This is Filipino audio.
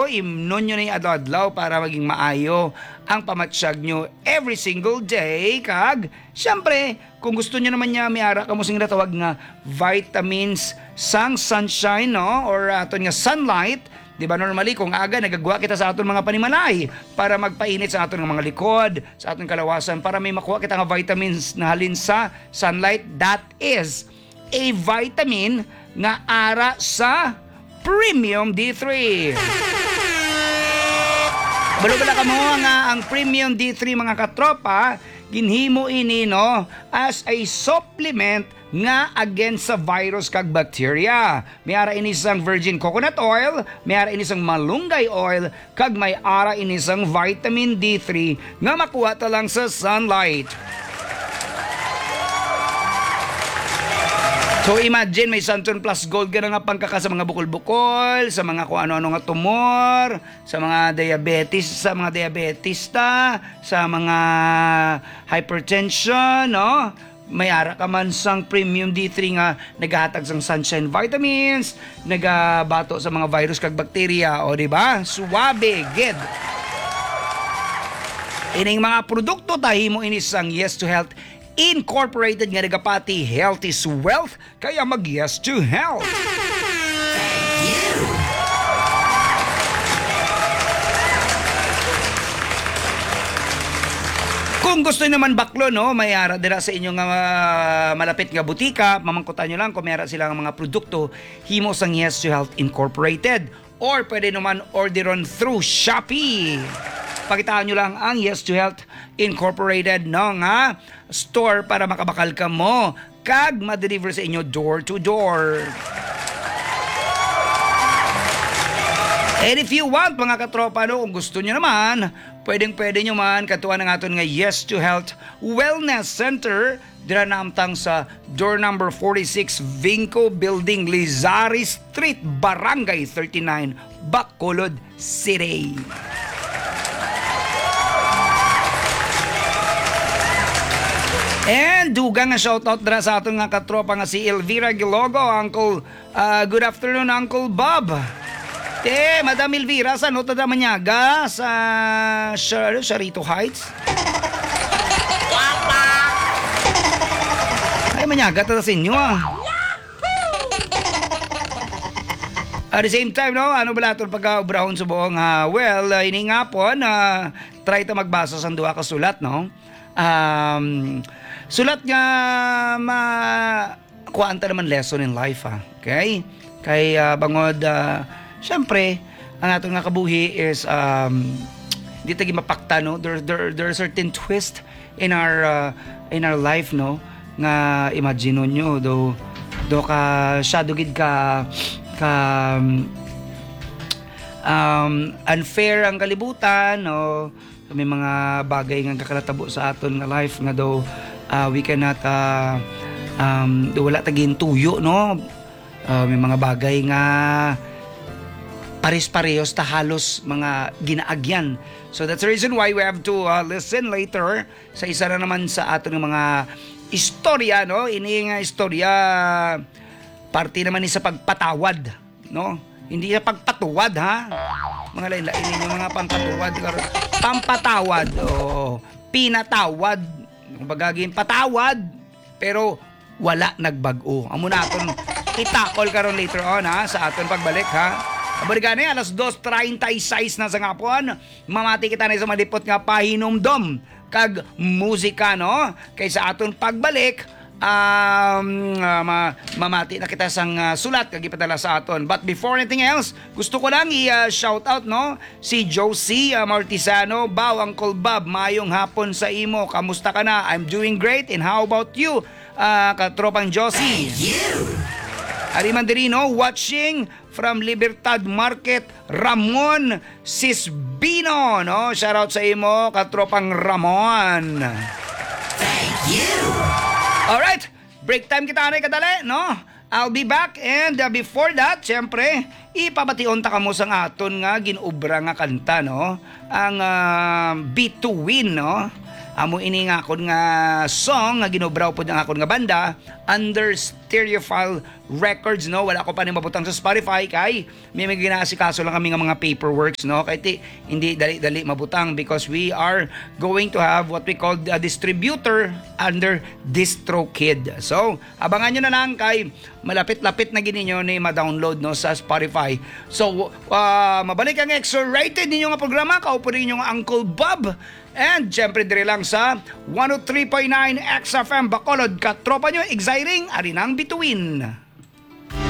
nyo, imnon nyo na yung adlaw-adlaw para maging maayo ang pamatsyag nyo every single day. Kag, syempre, kung gusto nyo naman niya, may ara ka mo sing natawag nga vitamins sang sunshine, no? Or aton nga sunlight. Di ba normally, kung aga, nagagawa kita sa aton mga panimalay para magpainit sa aton mga likod, sa aton kalawasan, para may makuha kita nga vitamins na halin sa sunlight. That is a vitamin nga ara sa Premium D3. Balo-bala ka mo nga ang Premium D3 mga katropa, ginhimo ini no as a supplement nga against sa virus kag bacteria. May ara ini sang virgin coconut oil, may ara ini sang malunggay oil, kag may ara ini sang vitamin D3 nga makuha ta lang sa sunlight. So imagine may Santon Plus Gold ka na nga pangkaka sa mga bukol-bukol, sa mga kung ano-ano nga tumor, sa mga diabetes, sa mga diabetista, sa mga hypertension, no? May ara ka man sang Premium D3 nga nagahatag sang sunshine vitamins, nagabato sa mga virus kag bakterya, o di ba? Suwabe, gid. Ining mga produkto tahimo ini sang Yes to Health Incorporated nga nagapati health is wealth, kaya mag yes to health. Thank you. Kung gusto naman baklo, no, may ara dira sa inyong malapit nga butika, mamangkutan nyo lang kung may ara silang mga produkto himo sang Yes to Health Incorporated, or pwede naman orderon through Shopee. Pakitaan nyo lang ang Yes to Health Incorporated no nga store para makabakal ka mo kag ma-deliver sa inyo door to door. And if you want mga katropa, no, kung gusto nyo naman, pwede nyo man katuan ng aton nga Yes to Health Wellness Center dira naamtang sa door number 46 Vinco Building, Lizari Street, Barangay 39, Bacolod City. And dugang nga shoutout dira sa aton nga katropa nga si Elvira Gilogo, Uncle, good afternoon Uncle Bob. Madam Elvira, sa nota da Manyaga sa Sharito Heights. Ay Manyaga ta sa inyo At the same time, no, ano bala itong pagka-ubrahon sa buong, ini nga po, try ta magbasa sa duha ka sulat, no? Sulat nga kuanta naman lesson in life, okay? Kay bangod, syempre, ang atong nga kabuhi is hindi tagi mapakta, no? There are certain twist in our life, no? Nga imagine nyo, do ka syadugid ka unfair ang kalibutan, no? May mga bagay nga kakalatabo sa aton nga life nga daw we cannot wala taging tuyo, no? May mga bagay nga pares-parehos ta halos mga ginaagyan. So that's the reason why we have to listen later sa isa na naman sa aton mga istorya, no? Ini nga istorya parte naman ni sa pagpatawad, no? Hindi sa pagpatuwad, ha? Mga lain-lain yung mga pampatawad o pinatawad. Bagagin patawad pero wala nagbago. Amo na aton itakol karon later on, ha, sa aton pagbalik, ha. Abarigane alas 2:36 na sa ngapon. Mamati kita na sa malipot nga pahinomdom kag musika, no? Kaysa aton pagbalik mamati na kita sang sulat kag ipadala sa aton. But before anything else, gusto ko lang i-shout out, no, si Josie Martisano. Bow, Uncle Bob, mayong hapon sa imo. Kamusta ka na? I'm doing great. And how about you, katropang Josie? Thank you. Arimanderino watching from Libertad Market, Ramon Sisbino, no? Shout out sa imo, katropang Ramon. Thank you. Alright, break time kita na kadali, no? I'll be back, and before that, syempre, ipabation ta kamo sang aton nga ginubra nga kanta, no? Ang Beat to Win, no? Amo ini nga akon nga song nga ginubraw pod ang akon nga banda, Understand Stereophile Records, no? Wala ko pa rin mabutang sa Spotify kay may ginasikaso lang kami ng mga paperworks, no? Kahit hindi dali-dali mabutang because we are going to have what we call a distributor under DistroKid. So, abangan nyo na lang kay malapit-lapit na gininyo ni ma-download, no, sa Spotify. So, mabalik ang X-rated ninyo nga programa, kaupo rin yung Uncle Bob. And syempre dire lang sa 103.9 XFM Bacolod, katropa nyo, exciting, arinang bituin.